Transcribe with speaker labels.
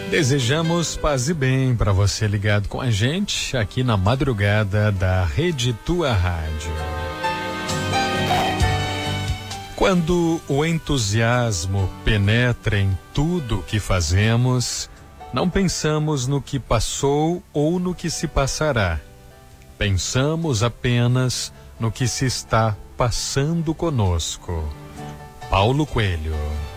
Speaker 1: Desejamos paz e bem para você ligado com a gente aqui na madrugada da Rede Tua Rádio. Quando o entusiasmo penetra em tudo que fazemos, não pensamos no que passou ou no que se passará. Pensamos apenas no que se está passando conosco. Paulo Coelho.